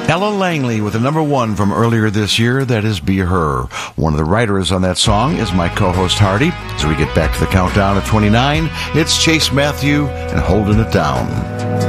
Ella Langley with the number one from earlier this year, that is Be Her. One of the writers on that song is my co-host Hardy. As we get back to the countdown at 29, it's Chase Matthew and Holding It Down.